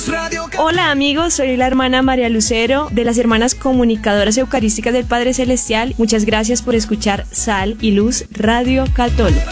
Hola amigos, soy la hermana María Lucero de las Hermanas Comunicadoras Eucarísticas del Padre Celestial. Muchas gracias por escuchar Sal y Luz Radio Católica.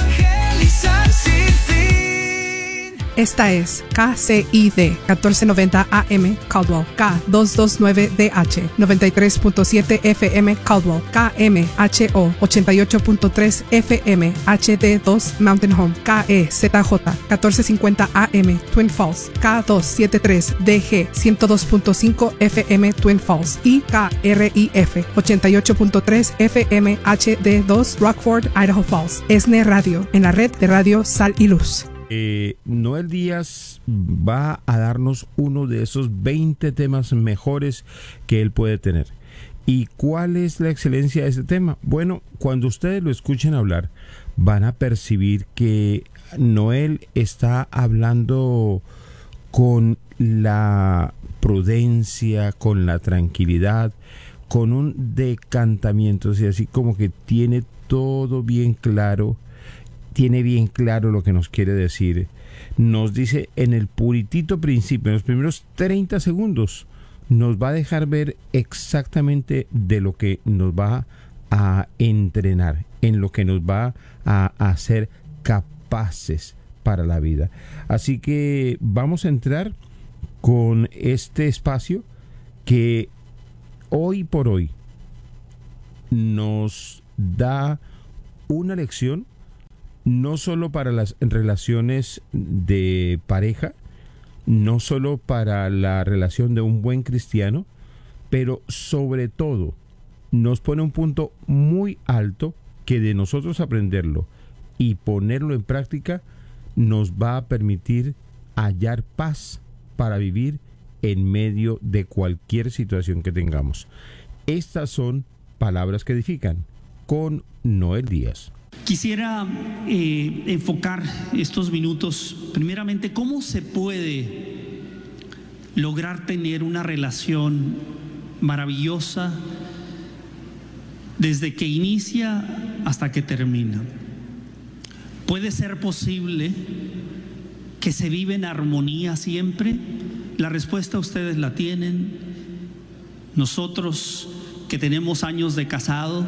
Esta es KCID 1490 AM Caldwell, K229DH 93.7 FM Caldwell, KMHO 88.3 FM HD2 Mountain Home, KEZJ 1450 AM Twin Falls, K273DG 102.5 FM Twin Falls y KRIF 88.3 FM HD2 Rockford, Idaho Falls. ESNE Radio, en la red de Radio Sal y Luz. Noel Díaz va a darnos uno de esos 20 temas mejores que él puede tener. ¿Y cuál es la excelencia de ese tema? Bueno, cuando ustedes lo escuchen hablar, van a percibir que Noel está hablando con la prudencia, con la tranquilidad, con un decantamiento, o sea, así como que tiene todo bien claro. Tiene bien claro lo que nos quiere decir. Nos dice en el puritito principio, en los primeros 30 segundos, nos va a dejar ver exactamente de lo que nos va a entrenar, en lo que nos va a hacer capaces para la vida. Así que vamos a entrar con este espacio que hoy por hoy nos da una lección, no solo para las relaciones de pareja, no solo para la relación de un buen cristiano, pero sobre todo nos pone un punto muy alto que de nosotros aprenderlo y ponerlo en práctica nos va a permitir hallar paz para vivir en medio de cualquier situación que tengamos. Estas son palabras que edifican con Noel Díaz. Quisiera enfocar estos minutos, primeramente, cómo se puede lograr tener una relación maravillosa desde que inicia hasta que termina. ¿Puede ser posible que se vive en armonía siempre? La respuesta ustedes la tienen. Nosotros que tenemos años de casado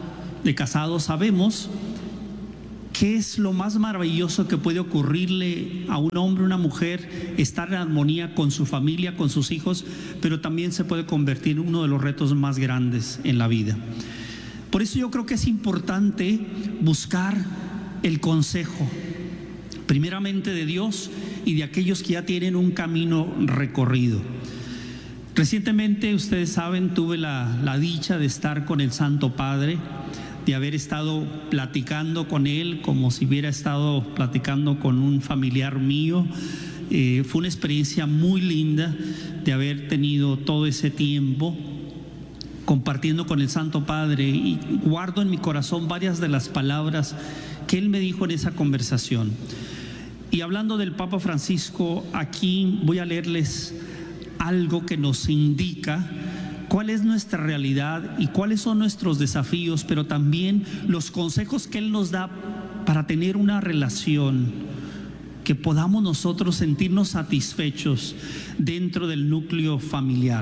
sabemos ¿qué es lo más maravilloso que puede ocurrirle a un hombre o una mujer? Estar en armonía con su familia, con sus hijos, pero también se puede convertir en uno de los retos más grandes en la vida. Por eso yo creo que es importante buscar el consejo, primeramente de Dios y de aquellos que ya tienen un camino recorrido. Recientemente, ustedes saben, tuve la dicha de estar con el Santo Padre, de haber estado platicando con él como si hubiera estado platicando con un familiar mío. Fue una experiencia muy linda de haber tenido todo ese tiempo compartiendo con el Santo Padre, y guardo en mi corazón varias de las palabras que él me dijo en esa conversación. Y hablando del Papa Francisco, aquí voy a leerles algo que nos indica cuál es nuestra realidad y cuáles son nuestros desafíos, pero también los consejos que él nos da para tener una relación que podamos nosotros sentirnos satisfechos dentro del núcleo familiar.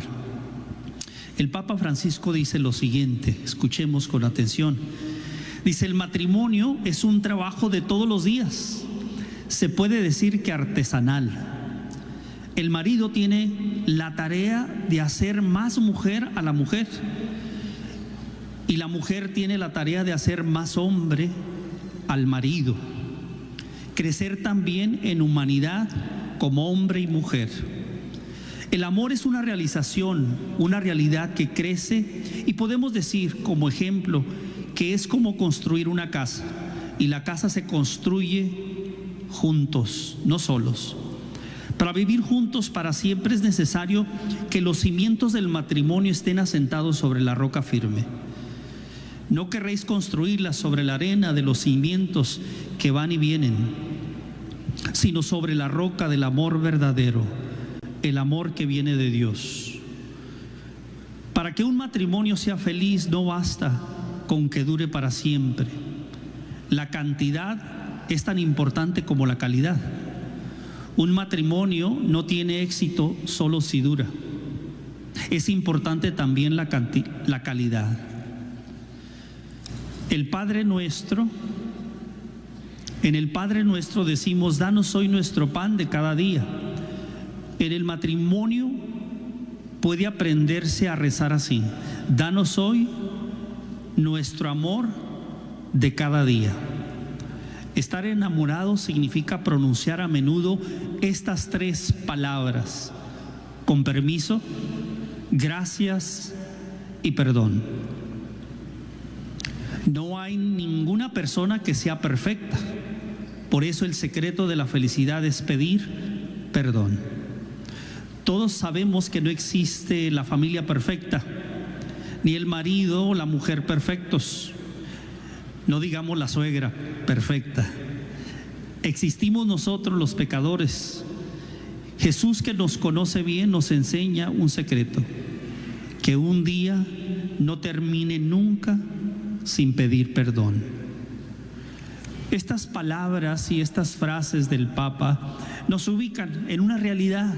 El Papa Francisco dice lo siguiente, escuchemos con atención. Dice: el matrimonio es un trabajo de todos los días, se puede decir que artesanal. El marido tiene la tarea de hacer más mujer a la mujer, y la mujer tiene la tarea de hacer más hombre al marido. Crecer también en humanidad como hombre y mujer. El amor es una realización, una realidad que crece, y podemos decir como ejemplo que es como construir una casa, y la casa se construye juntos, no solos. Para vivir juntos para siempre es necesario que los cimientos del matrimonio estén asentados sobre la roca firme. No querréis construirlas sobre la arena de los cimientos que van y vienen, sino sobre la roca del amor verdadero, el amor que viene de Dios. Para que un matrimonio sea feliz no basta con que dure para siempre. La cantidad es tan importante como la calidad. Un matrimonio no tiene éxito solo si dura. Es importante también la calidad. El Padre Nuestro, en el Padre Nuestro decimos: danos hoy nuestro pan de cada día. En el matrimonio puede aprenderse a rezar así: danos hoy nuestro amor de cada día. Estar enamorado significa pronunciar a menudo estas tres palabras: con permiso, gracias y perdón. No hay ninguna persona que sea perfecta. Por eso el secreto de la felicidad es pedir perdón. Todos sabemos que no existe la familia perfecta, ni el marido o la mujer perfectos. No digamos la suegra perfecta. Existimos nosotros los pecadores. Jesús, que nos conoce bien, nos enseña un secreto: que un día no termine nunca sin pedir perdón. Estas palabras y estas frases del Papa nos ubican en una realidad.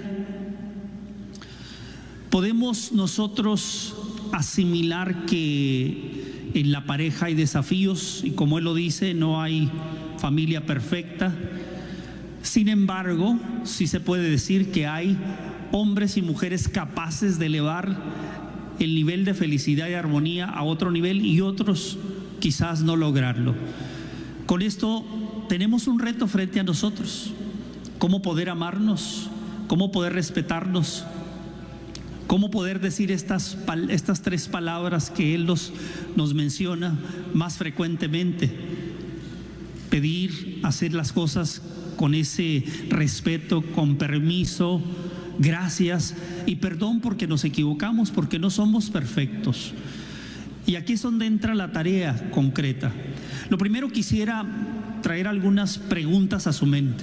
Podemos nosotros asimilar que en la pareja hay desafíos y, como él lo dice, no hay familia perfecta. Sin embargo, sí se puede decir que hay hombres y mujeres capaces de elevar el nivel de felicidad y armonía a otro nivel, y otros quizás no lograrlo. Con esto tenemos un reto frente a nosotros: cómo poder amarnos, cómo poder respetarnos, cómo poder decir estas tres palabras que él nos menciona más frecuentemente. Pedir, hacer las cosas con ese respeto, con permiso, gracias y perdón, porque nos equivocamos, porque no somos perfectos. Y aquí es donde entra la tarea concreta. Lo primero, quisiera traer algunas preguntas a su mente.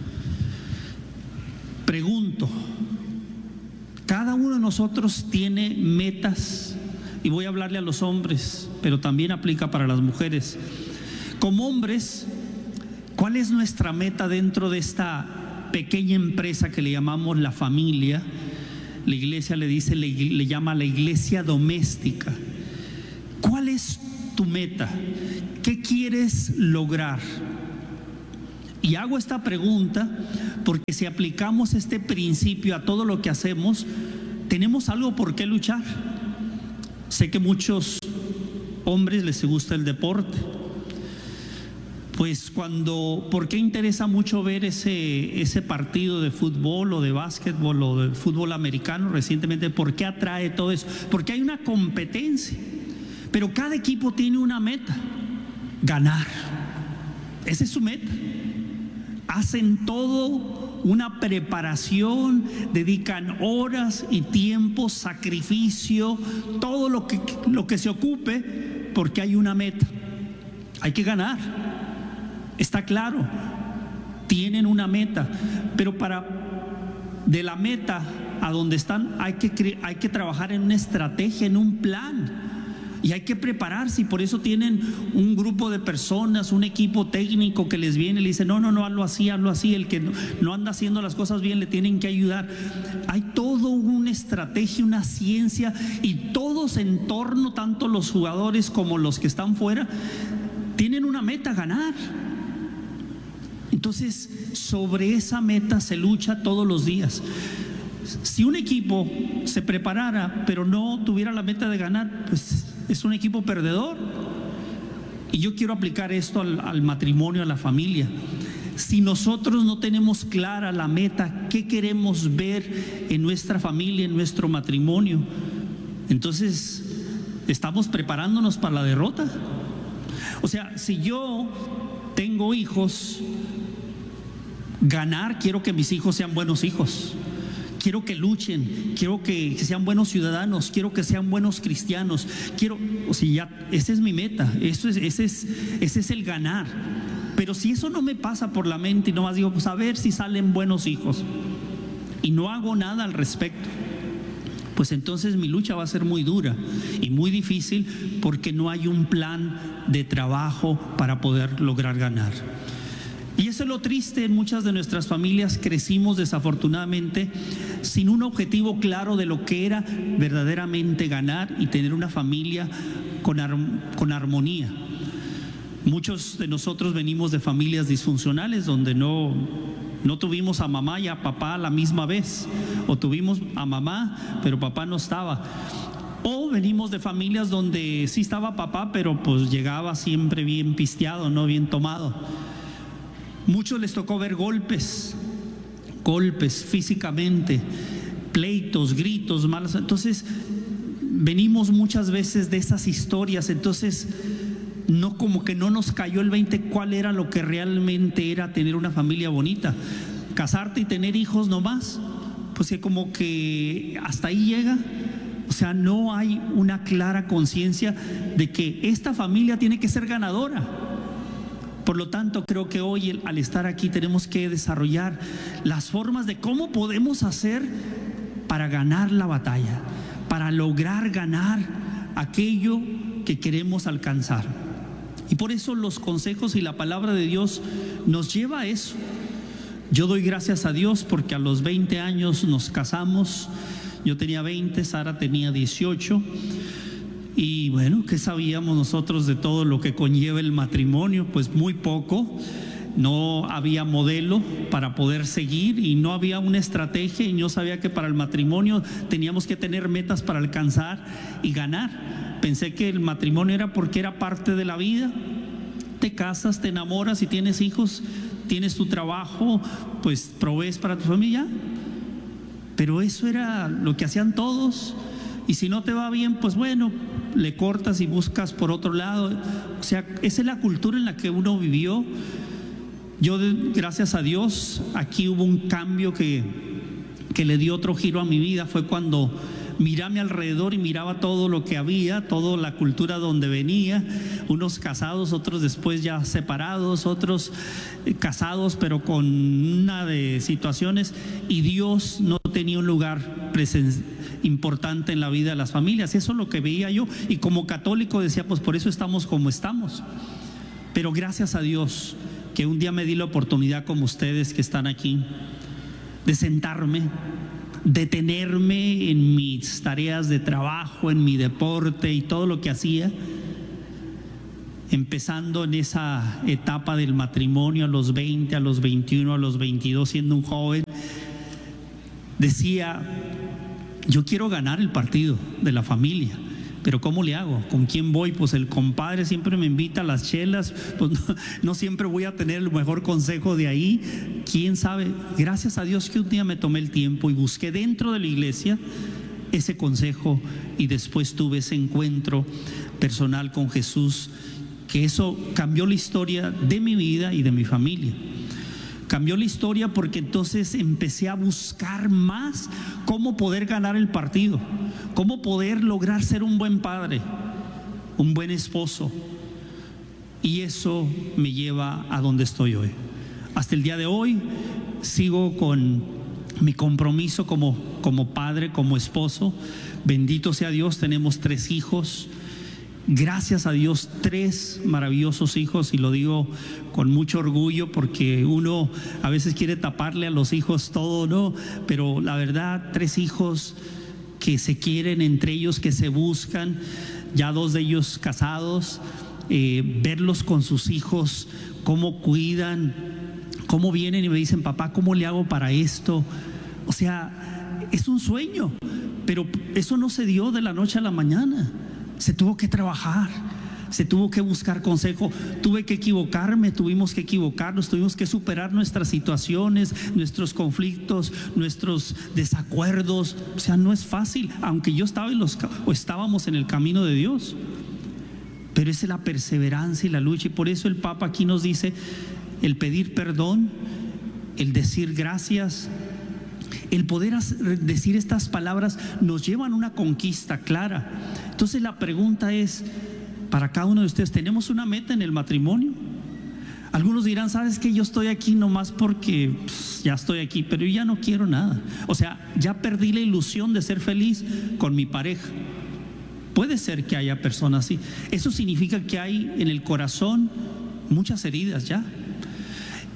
Pregunto: cada uno de nosotros tiene metas, y voy a hablarle a los hombres, pero también aplica para las mujeres. Como hombres, ¿cuál es nuestra meta dentro de esta pequeña empresa que le llamamos la familia? La iglesia le llama la iglesia doméstica. ¿Cuál es tu meta? ¿Qué quieres lograr? Y hago esta pregunta porque si aplicamos este principio a todo lo que hacemos, tenemos algo por qué luchar. Sé que muchos hombres les gusta el deporte. Pues ¿por qué interesa mucho ver ese partido de fútbol o de básquetbol o de fútbol americano recientemente? ¿Por qué atrae todo eso? Porque hay una competencia, pero cada equipo tiene una meta: ganar. Esa es su meta. Hacen todo una preparación, dedican horas y tiempo, sacrificio, todo lo que se ocupe, porque hay una meta. Hay que ganar. Está claro, tienen una meta, pero de la meta a donde están hay que trabajar en una estrategia, en un plan, y hay que prepararse, y por eso tienen un grupo de personas, un equipo técnico que les viene y le dice: no, hazlo así, el que no anda haciendo las cosas bien le tienen que ayudar. Hay todo una estrategia, una ciencia, y todos en torno, tanto los jugadores como los que están fuera, tienen una meta: ganar. Entonces, sobre esa meta se lucha todos los días. Si un equipo se preparara pero no tuviera la meta de ganar, pues es un equipo perdedor. Y yo quiero aplicar esto al matrimonio, a la familia. Si nosotros no tenemos clara la meta, qué queremos ver en nuestra familia, en nuestro matrimonio, entonces estamos preparándonos para la derrota. O sea, si yo tengo hijos, ganar, quiero que mis hijos sean buenos hijos, quiero que luchen, quiero que sean buenos ciudadanos, quiero que sean buenos cristianos, esa es mi meta, ese es el ganar. Pero si eso no me pasa por la mente y nomás digo, pues a ver si salen buenos hijos, y no hago nada al respecto, pues entonces mi lucha va a ser muy dura y muy difícil, porque no hay un plan de trabajo para poder lograr ganar. Y eso es lo triste, en muchas de nuestras familias crecimos desafortunadamente sin un objetivo claro de lo que era verdaderamente ganar y tener una familia con armonía. Muchos de nosotros venimos de familias disfuncionales donde no tuvimos a mamá y a papá a la misma vez, o tuvimos a mamá pero papá no estaba, o venimos de familias donde sí estaba papá pero pues llegaba siempre bien pisteado, no bien tomado. Muchos les tocó ver golpes físicamente, pleitos, gritos, malas. Entonces venimos muchas veces de esas historias. Entonces como que no nos cayó el 20 cuál era lo que realmente era tener una familia bonita. Casarte y tener hijos nomás, pues que como que hasta ahí llega. O sea, no hay una clara conciencia de que esta familia tiene que ser ganadora. Por lo tanto, creo que hoy al estar aquí tenemos que desarrollar las formas de cómo podemos hacer para ganar la batalla, para lograr ganar aquello que queremos alcanzar. Y por eso los consejos y la palabra de Dios nos lleva a eso. Yo doy gracias a Dios porque a los 20 años nos casamos. Yo tenía 20, Sara tenía 18. Y bueno, ¿qué sabíamos nosotros de todo lo que conlleva el matrimonio? Pues muy poco. No había modelo para poder seguir y no había una estrategia, y yo sabía que para el matrimonio teníamos que tener metas para alcanzar y ganar. Pensé que el matrimonio era porque era parte de la vida. Te casas, te enamoras y tienes hijos, tienes tu trabajo, pues provees para tu familia. Pero eso era lo que hacían todos. Y si no te va bien, pues bueno, le cortas y buscas por otro lado. O sea, esa es la cultura en la que uno vivió. Yo, gracias a Dios, aquí hubo un cambio que le dio otro giro a mi vida. Fue cuando miré a mi alrededor y miraba todo lo que había, toda la cultura donde venía. Unos casados, otros después ya separados, otros casados pero con una de situaciones. Y Dios no tenía un lugar importante en la vida de las familias. Eso es lo que veía yo, y como católico decía, pues por eso estamos como estamos. Pero gracias a Dios que un día me di la oportunidad, como ustedes que están aquí, de sentarme, detenerme en mis tareas de trabajo, en mi deporte y todo lo que hacía, empezando en esa etapa del matrimonio a los 20, a los 21, a los 22, siendo un joven. Decía, yo quiero ganar el partido de la familia, pero ¿cómo le hago? ¿Con quién voy? Pues el compadre siempre me invita a las chelas, pues no siempre voy a tener el mejor consejo de ahí. ¿Quién sabe? Gracias a Dios que un día me tomé el tiempo y busqué dentro de la iglesia ese consejo, y después tuve ese encuentro personal con Jesús, que eso cambió la historia de mi vida y de mi familia. Cambió la historia porque entonces empecé a buscar más cómo poder ganar el partido, cómo poder lograr ser un buen padre, un buen esposo. Y eso me lleva a donde estoy hoy. Hasta el día de hoy sigo con mi compromiso como padre, como esposo. Bendito sea Dios, tenemos 3 hijos. Gracias a Dios, 3 maravillosos hijos, y lo digo con mucho orgullo porque uno a veces quiere taparle a los hijos todo, ¿no? Pero la verdad, 3 hijos que se quieren entre ellos, que se buscan, ya 2 de ellos casados, verlos con sus hijos, cómo cuidan, cómo vienen y me dicen, papá, ¿cómo le hago para esto? O sea, es un sueño, pero eso no se dio de la noche a la mañana. Se tuvo que trabajar, se tuvo que buscar consejo, tuve que equivocarme, tuvimos que equivocarnos, tuvimos que superar nuestras situaciones, nuestros conflictos, nuestros desacuerdos. O sea, no es fácil, aunque yo estábamos en el camino de Dios. Pero esa es la perseverancia y la lucha, y por eso el Papa aquí nos dice, el pedir perdón, el decir gracias, el poder decir estas palabras nos llevan a una conquista clara. Entonces la pregunta es, para cada uno de ustedes, ¿tenemos una meta en el matrimonio? Algunos dirán, ¿sabes qué? Yo estoy aquí nomás porque ya estoy aquí, pero yo ya no quiero nada. O sea, ya perdí la ilusión de ser feliz con mi pareja. Puede ser que haya personas así. Eso significa que hay en el corazón muchas heridas ya.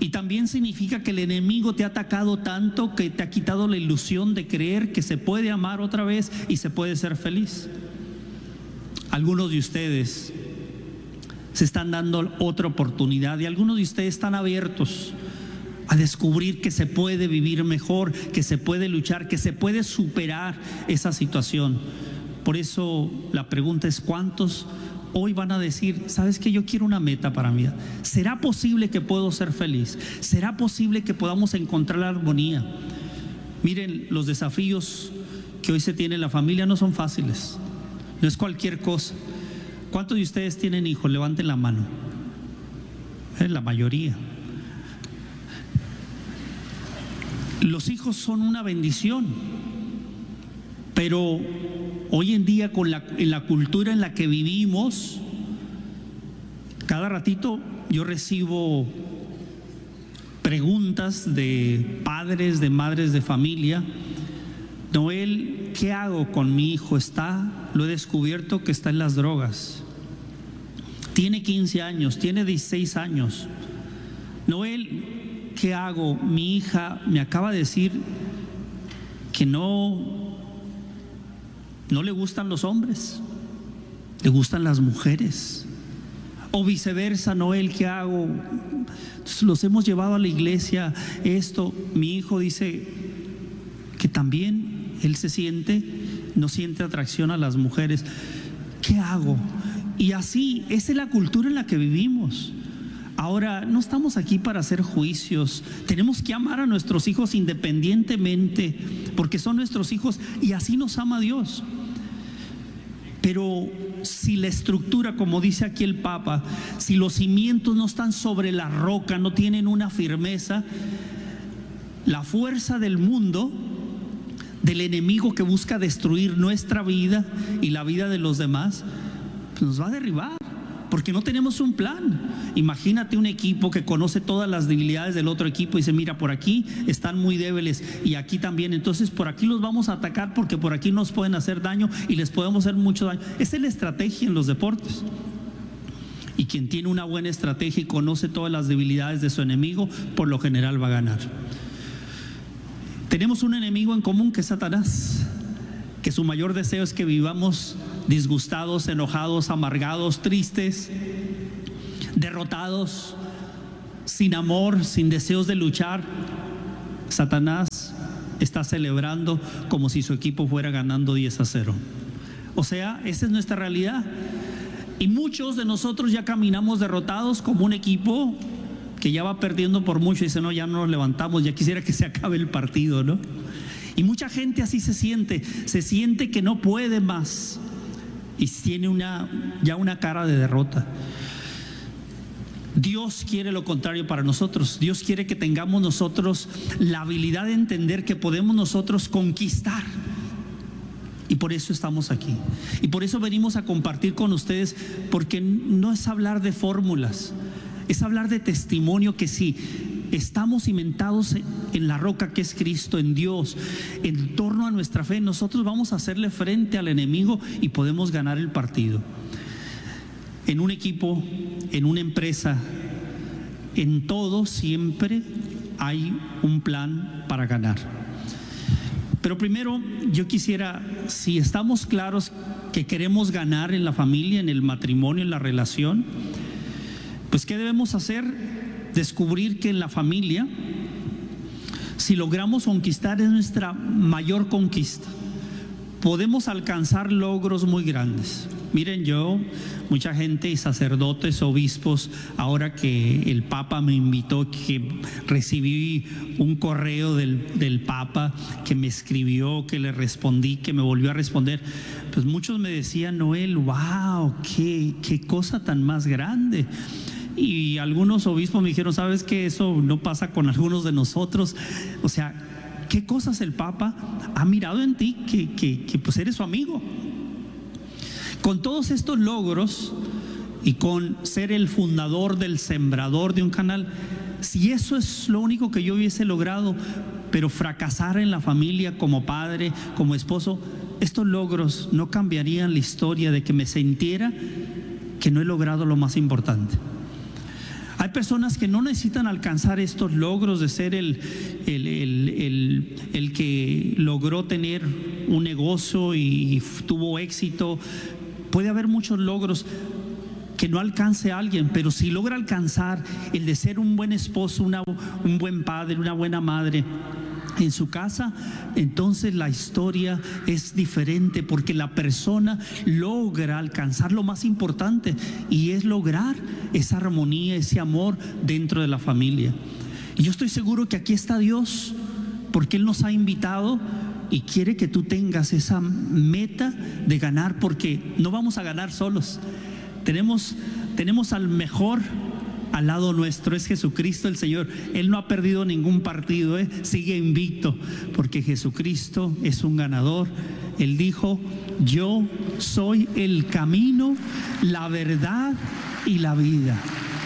Y también significa que el enemigo te ha atacado tanto que te ha quitado la ilusión de creer que se puede amar otra vez y se puede ser feliz. Algunos de ustedes se están dando otra oportunidad y algunos de ustedes están abiertos a descubrir que se puede vivir mejor, que se puede luchar, que se puede superar esa situación. Por eso la pregunta es: ¿cuántos hoy van a decir, sabes que yo quiero una meta para mí? ¿Será posible que puedo ser feliz? ¿Será posible que podamos encontrar la armonía? Miren, los desafíos que hoy se tienen en la familia no son fáciles, no es cualquier cosa. ¿Cuántos de ustedes tienen hijos? Levanten la mano. La mayoría. Los hijos son una bendición, pero hoy en día en la cultura en la que vivimos, cada ratito yo recibo preguntas de padres, de madres de familia. Noel, ¿qué hago con mi hijo? Lo he descubierto que está en las drogas. Tiene 15 años, tiene 16 años. Noel, ¿qué hago? Mi hija me acaba de decir que no le gustan los hombres, le gustan las mujeres. O viceversa, Noel, ¿qué hago? Entonces, los hemos llevado a la iglesia. Mi hijo dice que también él no siente atracción a las mujeres. ¿Qué hago? Y así, esa es la cultura en la que vivimos. Ahora, no estamos aquí para hacer juicios. Tenemos que amar a nuestros hijos independientemente, porque son nuestros hijos y así nos ama Dios. Pero si la estructura, como dice aquí el Papa, si los cimientos no están sobre la roca, no tienen una firmeza, la fuerza del mundo, del enemigo que busca destruir nuestra vida y la vida de los demás, pues nos va a derribar, porque no tenemos un plan. Imagínate un equipo que conoce todas las debilidades del otro equipo y dice, mira, por aquí están muy débiles y aquí también, entonces por aquí los vamos a atacar porque por aquí nos pueden hacer daño y les podemos hacer mucho daño. Esa es la estrategia en los deportes. Y quien tiene una buena estrategia y conoce todas las debilidades de su enemigo, por lo general va a ganar. Tenemos un enemigo en común, que es Satanás, que su mayor deseo es que vivamos disgustados, enojados, amargados, tristes, derrotados, sin amor, sin deseos de luchar. Satanás está celebrando como si su equipo fuera ganando 10-0. O sea, esa es nuestra realidad. Y muchos de nosotros ya caminamos derrotados como un equipo que ya va perdiendo por mucho y dice, no, ya no nos levantamos, ya quisiera que se acabe el partido, ¿no? Y mucha gente así se siente que no puede más y tiene ya una cara de derrota. Dios quiere lo contrario para nosotros. Dios quiere que tengamos nosotros la habilidad de entender que podemos nosotros conquistar. Y por eso estamos aquí. Y por eso venimos a compartir con ustedes, porque no es hablar de fórmulas, es hablar de testimonio, que sí, estamos cimentados en la roca que es Cristo, en Dios, en torno a nuestra fe, nosotros vamos a hacerle frente al enemigo y podemos ganar el partido. En un equipo, en una empresa, en todo siempre hay un plan para ganar. Pero primero yo quisiera, si estamos claros que queremos ganar en la familia, en el matrimonio, en la relación, pues ¿qué debemos hacer? Descubrir que en la familia, si logramos conquistar, es nuestra mayor conquista. Podemos alcanzar logros muy grandes. Miren, mucha gente y sacerdotes, obispos, ahora que el Papa me invitó, que recibí un correo del Papa que me escribió, que le respondí, que me volvió a responder, pues muchos me decían, Noel, wow, qué cosa tan más grande. Y algunos obispos me dijeron, ¿sabes qué? Eso no pasa con algunos de nosotros. O sea, ¿qué cosas el Papa ha mirado en ti que pues eres su amigo? Con todos estos logros y con ser el fundador del Sembrador de un canal, si eso es lo único que yo hubiese logrado, pero fracasar en la familia como padre, como esposo, estos logros no cambiarían la historia de que me sintiera que no he logrado lo más importante. Hay personas que no necesitan alcanzar estos logros de ser el que logró tener un negocio y tuvo éxito. Puede haber muchos logros que no alcance a alguien, pero si logra alcanzar el de ser un buen esposo, un buen padre, una buena madre en su casa, entonces la historia es diferente, porque la persona logra alcanzar lo más importante, y es lograr esa armonía, ese amor dentro de la familia. Y yo estoy seguro que aquí está Dios, porque Él nos ha invitado y quiere que tú tengas esa meta de ganar, porque no vamos a ganar solos. Tenemos al mejor al lado nuestro, es Jesucristo el Señor. Él no ha perdido ningún partido, sigue invicto, porque Jesucristo es un ganador. Él dijo: yo soy el camino, la verdad y la vida.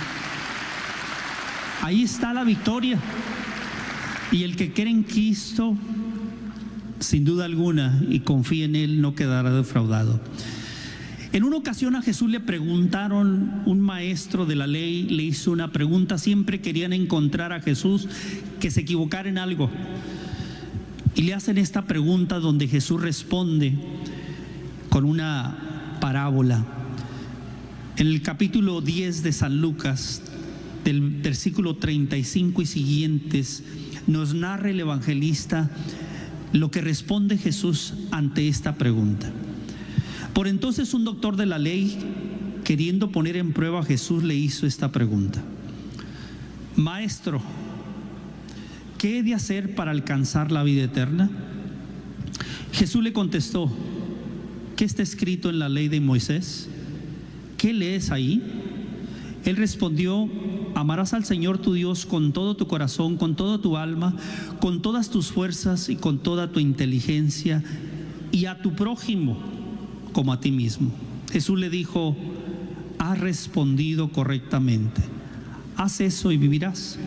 Ahí está la victoria. Y el que cree en Cristo, sin duda alguna, y confía en Él, no quedará defraudado. En una ocasión a Jesús le preguntaron, un maestro de la ley le hizo una pregunta. Siempre querían encontrar a Jesús que se equivocara en algo, y le hacen esta pregunta donde Jesús responde con una parábola. En el capítulo 10 de San Lucas, del versículo 35 y siguientes, nos narra el evangelista lo que responde Jesús ante esta pregunta. Por entonces un doctor de la ley, queriendo poner en prueba a Jesús, le hizo esta pregunta: Maestro, ¿qué he de hacer para alcanzar la vida eterna? Jesús le contestó: ¿qué está escrito en la ley de Moisés? ¿Qué lees ahí? Él respondió: amarás al Señor tu Dios con todo tu corazón, con toda tu alma, con todas tus fuerzas y con toda tu inteligencia, y a tu prójimo como a ti mismo. Jesús le dijo: has respondido correctamente, haz eso y vivirás.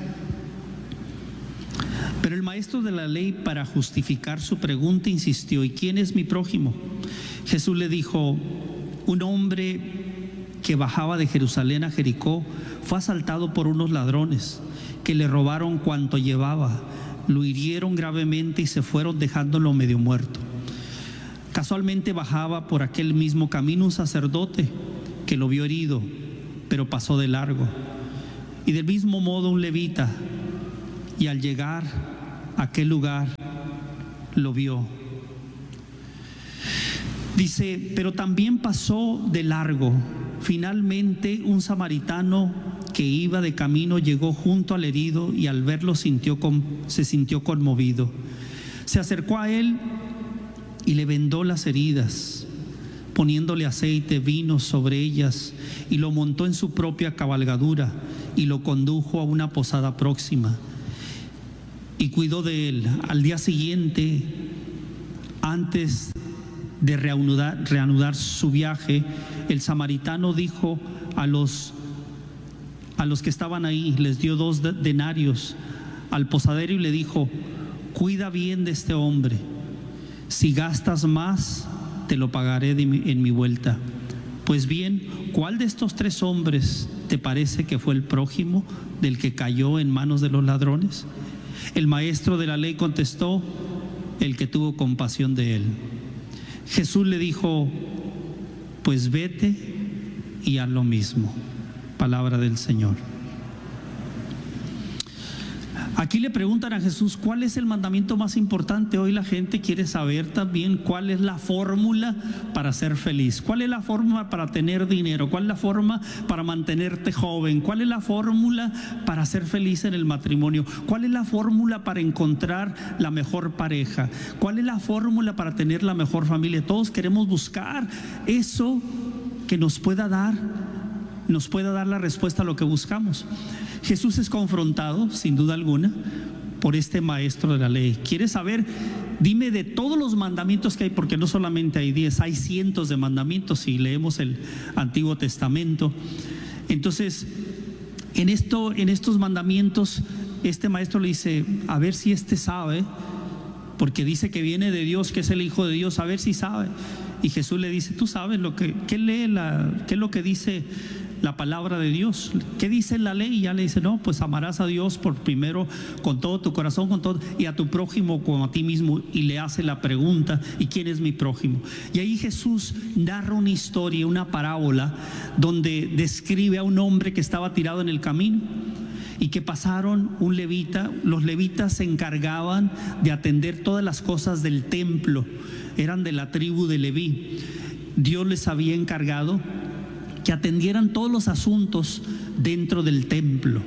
Pero el maestro de la ley, para justificar su pregunta, insistió: ¿y quién es mi prójimo? Jesús le dijo: un hombre que bajaba de Jerusalén a Jericó fue asaltado por unos ladrones que le robaron cuanto llevaba, lo hirieron gravemente y se fueron dejándolo medio muerto. Casualmente bajaba por aquel mismo camino un sacerdote que lo vio herido, pero pasó de largo. Y del mismo modo un levita, y al llegar a aquel lugar lo vio. Dice: pero también pasó de largo. Finalmente un samaritano que iba de camino llegó junto al herido, y al verlo se sintió conmovido. Se acercó a él y le vendó las heridas, poniéndole aceite, vino sobre ellas, y lo montó en su propia cabalgadura y lo condujo a una posada próxima, y cuidó de él. Al día siguiente, antes de reanudar su viaje, el samaritano dijo a los que estaban ahí, les dio 2 denarios al posadero y le dijo: cuida bien de este hombre, si gastas más te lo pagaré en mi vuelta. Pues bien, ¿cuál de estos 3 hombres te parece que fue el prójimo del que cayó en manos de los ladrones? El maestro de la ley contestó: el que tuvo compasión de él. Jesús le dijo: pues vete y haz lo mismo. Palabra del Señor. Aquí le preguntan a Jesús: ¿cuál es el mandamiento más importante? Hoy la gente quiere saber también cuál es la fórmula para ser feliz, cuál es la fórmula para tener dinero, cuál es la forma para mantenerte joven, cuál es la fórmula para ser feliz en el matrimonio, cuál es la fórmula para encontrar la mejor pareja, cuál es la fórmula para tener la mejor familia. Todos queremos buscar eso que nos pueda dar la respuesta a lo que buscamos. Jesús es confrontado, sin duda alguna, por este maestro de la ley. ¿Quiere saber? Dime de todos los mandamientos que hay, porque no solamente hay 10, hay cientos de mandamientos si leemos el Antiguo Testamento. Entonces, en estos mandamientos, este maestro le dice: a ver si sabe, porque dice que viene de Dios, que es el Hijo de Dios, a ver si sabe. Y Jesús le dice: tú sabes qué lee, qué es lo que dice la palabra de Dios. ¿Qué dice la ley? Y ya le dice, no, pues amarás a Dios por primero con todo tu corazón, con todo, y a tu prójimo como a ti mismo. Y le hace la pregunta, ¿y quién es mi prójimo? Y ahí Jesús narra una historia, una parábola, donde describe a un hombre que estaba tirado en el camino y que pasaron un levita. Los levitas se encargaban de atender todas las cosas del templo, eran de la tribu de Leví. Dios les había encargado que atendieran todos los asuntos dentro del templo,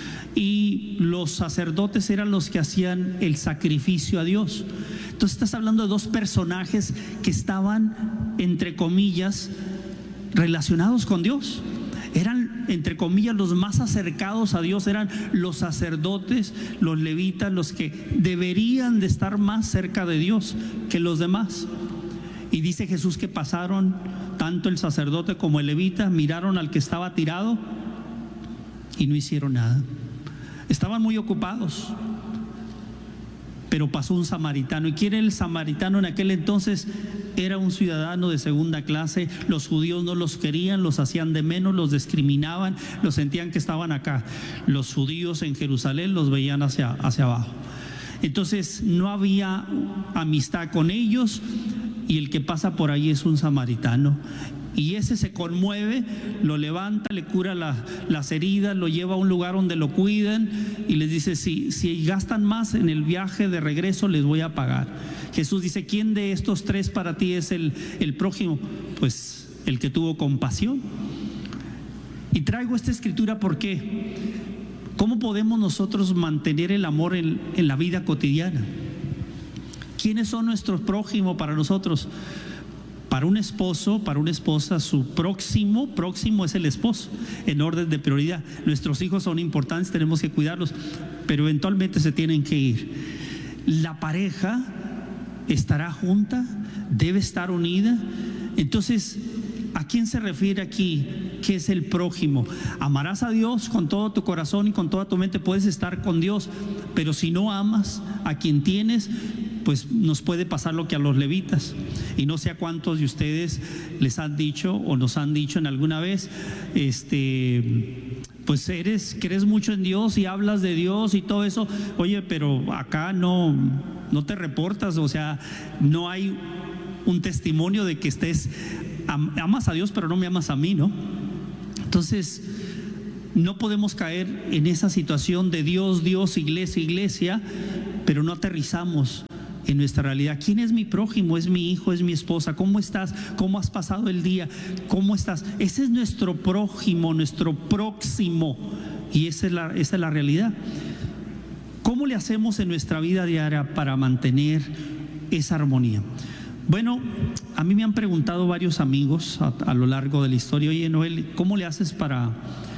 y los sacerdotes eran los que hacían el sacrificio a Dios. Entonces estás hablando de dos personajes que estaban, entre comillas, relacionados con Dios. Eran, entre comillas, los más acercados a Dios, eran los sacerdotes, los levitas, los que deberían de estar más cerca de Dios que los demás. Y dice Jesús que pasaron, tanto el sacerdote como el levita, miraron al que estaba tirado y no hicieron nada. Estaban muy ocupados. Pero pasó un samaritano. ¿Y quién era el samaritano en aquel entonces? Era un ciudadano de segunda clase. Los judíos no los querían, los hacían de menos, los discriminaban, los sentían que estaban acá. Los judíos en Jerusalén los veían hacia abajo. Entonces no había amistad con ellos, y el que pasa por ahí es un samaritano. Y ese se conmueve, lo levanta, le cura las heridas, lo lleva a un lugar donde lo cuidan y les dice, si gastan más en el viaje de regreso, les voy a pagar. Jesús dice, ¿quién de estos tres para ti es el prójimo? Pues el que tuvo compasión. Y traigo esta escritura porque ¿cómo podemos nosotros mantener el amor en la vida cotidiana? ¿Quiénes son nuestros prójimos para nosotros? Para un esposo, para una esposa, su próximo es el esposo, en orden de prioridad. Nuestros hijos son importantes, tenemos que cuidarlos, pero eventualmente se tienen que ir. La pareja estará junta, debe estar unida. Entonces, ¿a quién se refiere aquí? ¿Qué es el prójimo? Amarás a Dios con todo tu corazón y con toda tu mente, puedes estar con Dios, pero si no amas a quien tienes, pues nos puede pasar lo que a los levitas. Y no sé a cuántos de ustedes les han dicho o nos han dicho en alguna vez, pues crees mucho en Dios y hablas de Dios y todo eso. Oye, pero acá no te reportas, o sea, no hay un testimonio de que amas a Dios pero no me amas a mí, ¿no? Entonces no podemos caer en esa situación de Dios, iglesia, pero no aterrizamos en nuestra realidad. ¿Quién es mi prójimo? ¿Es mi hijo? ¿Es mi esposa? ¿Cómo estás? ¿Cómo has pasado el día? ¿Cómo estás? Ese es nuestro prójimo, nuestro próximo, y esa es la realidad. ¿Cómo le hacemos en nuestra vida diaria para mantener esa armonía? Bueno, a mí me han preguntado varios amigos a lo largo de la historia, oye Noel, ¿cómo le haces para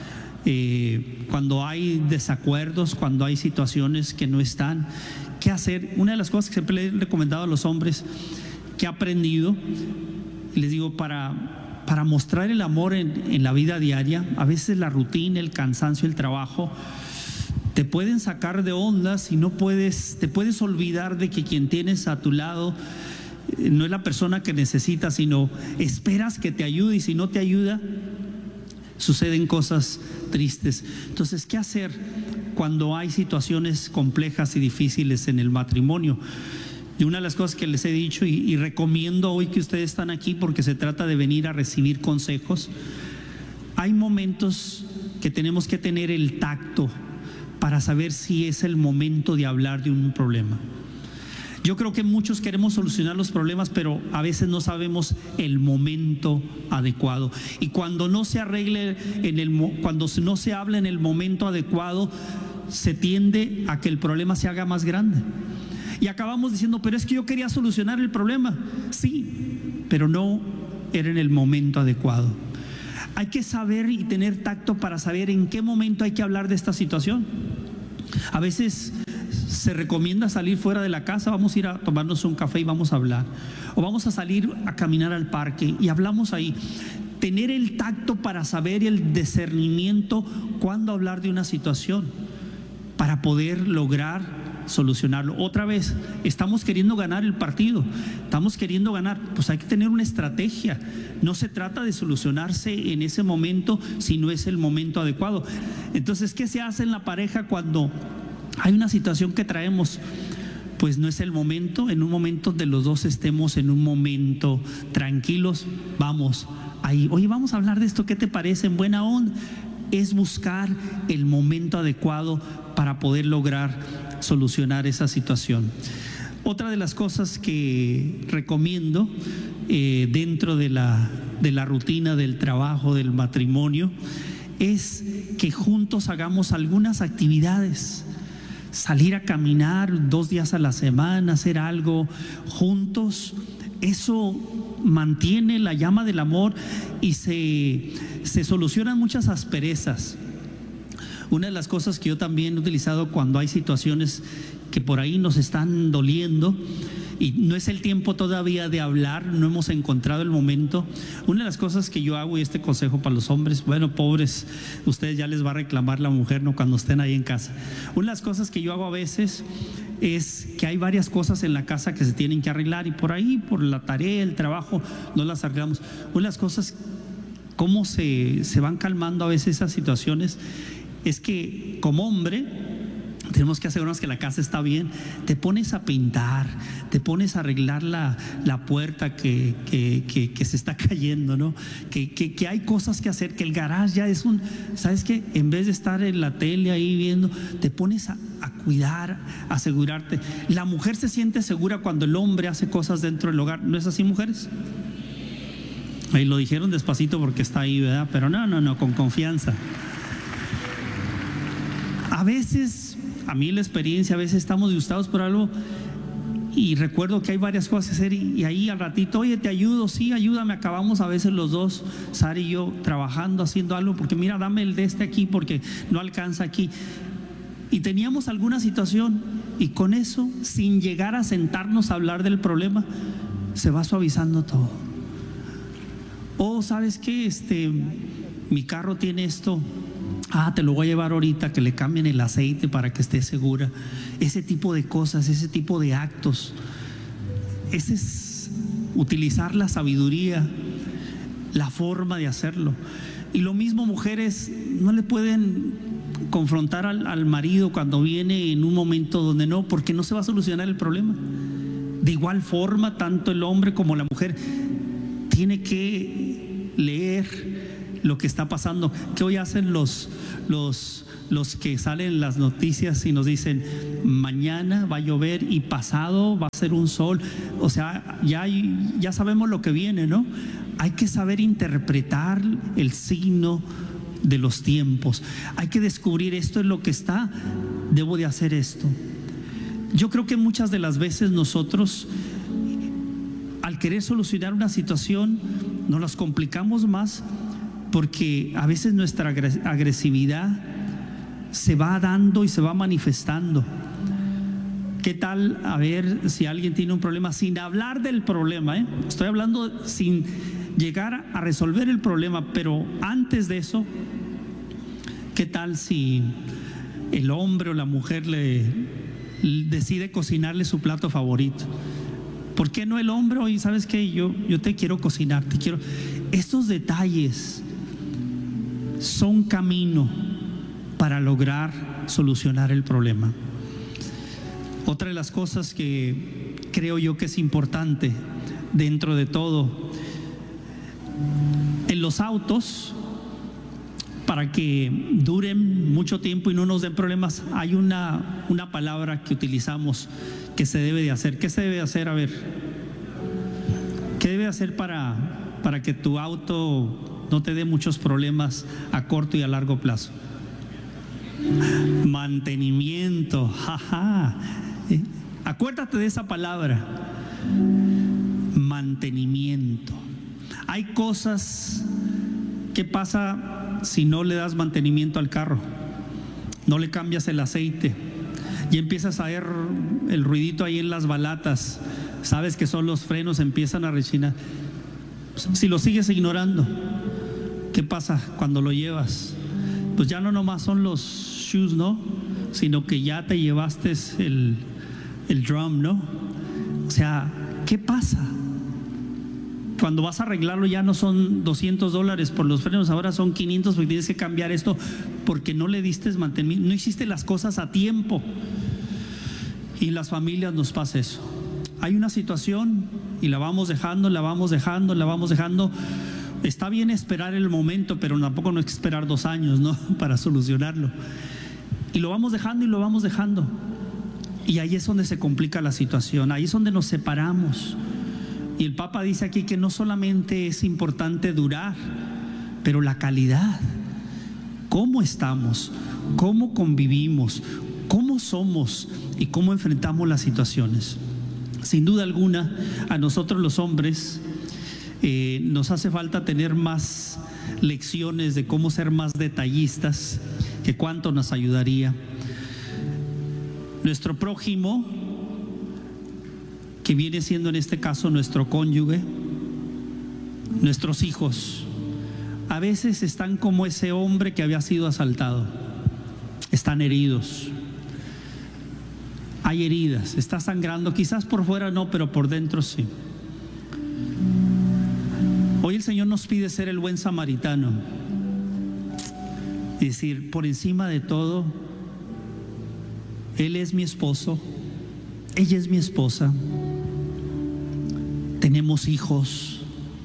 cuando hay desacuerdos, cuando hay situaciones que no están? ¿Qué hacer? Una de las cosas que siempre le he recomendado a los hombres que he aprendido, les digo, para mostrar el amor en la vida diaria, a veces la rutina, el cansancio, el trabajo te pueden sacar de ondas y te puedes olvidar de que quien tienes a tu lado no es la persona que necesitas, sino esperas que te ayude, y si no te ayuda, suceden cosas tristes. Entonces, ¿qué hacer cuando hay situaciones complejas y difíciles en el matrimonio? Y una de las cosas que les he dicho y recomiendo hoy que ustedes están aquí, porque se trata de venir a recibir consejos, hay momentos que tenemos que tener el tacto para saber si es el momento de hablar de un problema. Yo creo que muchos queremos solucionar los problemas, pero a veces no sabemos el momento adecuado. Y cuando no se arregle cuando no se habla en el momento adecuado, se tiende a que el problema se haga más grande. Y acabamos diciendo, pero es que yo quería solucionar el problema. Sí, pero no era en el momento adecuado. Hay que saber y tener tacto para saber en qué momento hay que hablar de esta situación. A veces se recomienda salir fuera de la casa, vamos a ir a tomarnos un café y vamos a hablar, o vamos a salir a caminar al parque y hablamos ahí. Tener el tacto para saber el discernimiento cuándo hablar de una situación, para poder lograr solucionarlo. Otra vez, estamos queriendo ganar el partido, estamos queriendo ganar, pues hay que tener una estrategia. No se trata de solucionarse en ese momento si no es el momento adecuado. Entonces, ¿qué se hace en la pareja cuando hay una situación que traemos? Pues no es el momento, en un momento donde los dos estemos en un momento tranquilos, vamos ahí, oye, vamos a hablar de esto, ¿qué te parece? En buena onda. Es buscar el momento adecuado para poder lograr solucionar esa situación. Otra de las cosas que recomiendo dentro de la rutina del trabajo, del matrimonio, es que juntos hagamos algunas actividades. Salir a caminar 2 días a la semana, hacer algo juntos, eso mantiene la llama del amor y se solucionan muchas asperezas. Una de las cosas que yo también he utilizado cuando hay situaciones que por ahí nos están doliendo y no es el tiempo todavía de hablar, no hemos encontrado el momento. Una de las cosas que yo hago, y este consejo para los hombres, bueno, pobres, ustedes ya les va a reclamar la mujer, ¿no?, cuando estén ahí en casa. Una de las cosas que yo hago a veces es que hay varias cosas en la casa que se tienen que arreglar y por ahí, por la tarea, el trabajo, no las arreglamos. Una de las cosas, cómo se van calmando a veces esas situaciones, es que como hombre tenemos que asegurarnos que la casa está bien. Te pones a pintar, te pones a arreglar la puerta que se está cayendo, ¿no? Que hay cosas que hacer, que el garage ya es ¿sabes qué? En vez de estar en la tele ahí viendo, te pones a cuidar, a asegurarte. La mujer se siente segura cuando el hombre hace cosas dentro del hogar. ¿No es así, mujeres? Ahí lo dijeron despacito porque está ahí, ¿verdad? Pero no, con confianza. A veces, a mí la experiencia, a veces estamos disgustados por algo y recuerdo que hay varias cosas que hacer y ahí al ratito, oye, te ayudo, sí, ayúdame. Acabamos a veces los dos, Sara y yo, trabajando, haciendo algo, porque mira, dame el de este aquí porque no alcanza aquí. Y teníamos alguna situación y con eso, sin llegar a sentarnos a hablar del problema, se va suavizando todo. Oh, ¿sabes qué? Mi carro tiene esto. Te lo voy a llevar ahorita, que le cambien el aceite para que esté segura. Ese tipo de cosas, ese tipo de actos. Ese es utilizar la sabiduría, la forma de hacerlo. Y lo mismo, mujeres, no le pueden confrontar al marido cuando viene en un momento donde no, porque no se va a solucionar el problema. De igual forma, tanto el hombre como la mujer tiene que leer lo que está pasando. ¿Qué hoy hacen los que salen en las noticias y nos dicen mañana va a llover y pasado va a ser un sol? O sea, ya sabemos lo que viene, ¿no? Hay que saber interpretar el signo de los tiempos. Hay que descubrir, esto es lo que está, debo de hacer esto. Yo creo que muchas de las veces nosotros, al querer solucionar una situación, nos las complicamos más, porque a veces nuestra agresividad se va dando y se va manifestando. ¿Qué tal a ver si alguien tiene un problema sin hablar del problema? Estoy hablando sin llegar a resolver el problema, pero antes de eso, ¿qué tal si el hombre o la mujer decide cocinarle su plato favorito? ¿Por qué no el hombre? Oye, ¿sabes qué? Yo te quiero cocinar, te quiero. Estos detalles son camino para lograr solucionar el problema. Otra de las cosas que creo yo que es importante dentro de todo, en los autos, para que duren mucho tiempo y no nos den problemas, hay una palabra que utilizamos que se debe de hacer. ¿Qué se debe de hacer? A ver, ¿qué debe hacer para que tu auto no te dé muchos problemas a corto y a largo plazo? Mantenimiento. Acuérdate de esa palabra, mantenimiento. Hay cosas que pasa si no le das mantenimiento al carro, no le cambias el aceite y empiezas a ver el ruidito ahí en las balatas, sabes que son los frenos, empiezan a rechinar. Si lo sigues ignorando, ¿qué pasa cuando lo llevas? Pues ya no nomás son los shoes, ¿no? sino que ya te llevaste el drum, ¿no? O sea, ¿qué pasa? Cuando vas a arreglarlo ya no son $200 por los frenos, ahora son 500 porque tienes que cambiar esto porque no le diste mantenimiento, no hiciste las cosas a tiempo. Y en las familias nos pasa eso. Hay una situación y la vamos dejando. Está bien esperar el momento, pero tampoco no hay que esperar 2 años, ¿no? Para solucionarlo. Y lo vamos dejando. Y ahí es donde se complica la situación, ahí es donde nos separamos. Y el Papa dice aquí que no solamente es importante durar, pero la calidad. ¿Cómo estamos? ¿Cómo convivimos? ¿Cómo somos? ¿Y cómo enfrentamos las situaciones? Sin duda alguna, a nosotros los hombres nos hace falta tener más lecciones de cómo ser más detallistas, que cuánto nos ayudaría. Nuestro prójimo, que viene siendo en este caso nuestro cónyuge, nuestros hijos, a veces están como ese hombre que había sido asaltado, están heridos, hay heridas, está sangrando, quizás por fuera no, pero por dentro sí. Hoy el Señor nos pide ser el buen samaritano, es decir, por encima de todo, Él es mi esposo, ella es mi esposa, tenemos hijos,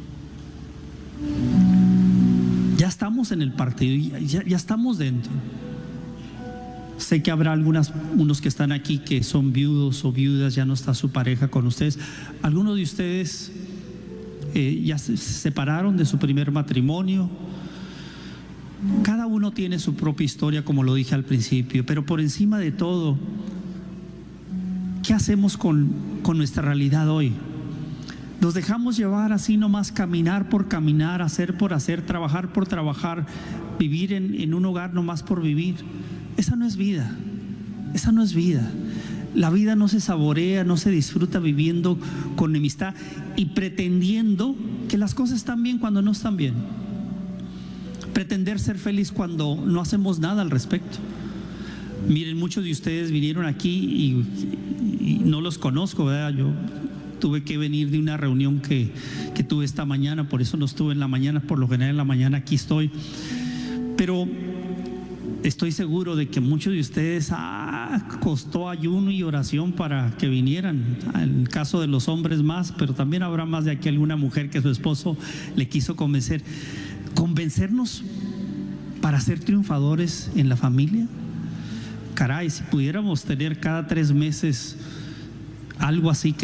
ya estamos en el partido, ya estamos dentro. Sé que habrá unos que están aquí que son viudos o viudas, ya no está su pareja con ustedes. Algunos de ustedes ya se separaron de su primer matrimonio. Cada uno tiene su propia historia, como lo dije al principio, pero por encima de todo, ¿qué hacemos con nuestra realidad hoy? Nos dejamos llevar así nomás, caminar por caminar, hacer por hacer, trabajar por trabajar, vivir en un hogar nomás por vivir. Esa no es vida, esa no es vida. La vida no se saborea, no se disfruta viviendo con enemistad y pretendiendo que las cosas están bien cuando no están bien. Pretender ser feliz cuando no hacemos nada al respecto. Miren, muchos de ustedes vinieron aquí y no los conozco, ¿verdad? Yo tuve que venir de una reunión que tuve esta mañana, por eso no estuve en la mañana, por lo general en la mañana aquí estoy. Pero estoy seguro de que muchos de ustedes costó ayuno y oración para que vinieran. En el caso de los hombres más, pero también habrá más de aquí alguna mujer que su esposo le quiso convencernos para ser triunfadores en la familia. Caray, si pudiéramos tener cada 3 meses algo así que